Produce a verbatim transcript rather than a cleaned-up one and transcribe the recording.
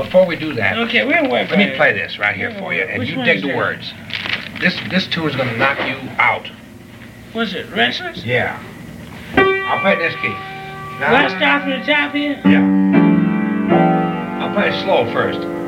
before we do that, Okay, we'll work let me play this right here We'll for you, work. and Which you one dig is the that? words. This this tune is gonna knock you out. What's it, Restless? Yeah. I'll play this key. Do I start from the top here? Yeah. I'll play it slow first.